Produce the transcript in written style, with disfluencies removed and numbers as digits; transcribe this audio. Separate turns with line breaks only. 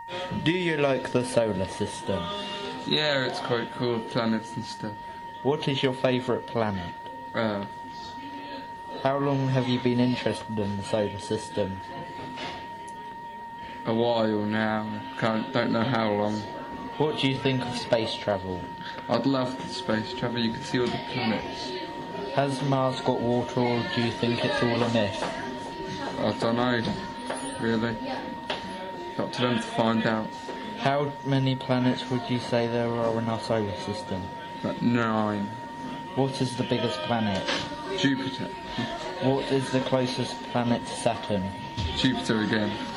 Do you like the solar system?
Yeah, it's quite cool, planets and stuff.
What is your favourite planet?
Earth.
How long have you been interested in the solar system?
A while now. Don't know how long.
What do you think of space travel?
I'd love to space travel. You could see all the planets.
Has Mars got water, or do you think it's all a myth?
I don't know, really. Up to them to find out.
How many planets would you say there are in our solar system?
But 9.
What is the biggest planet?
Jupiter.
What is the closest planet to Saturn?
Jupiter again.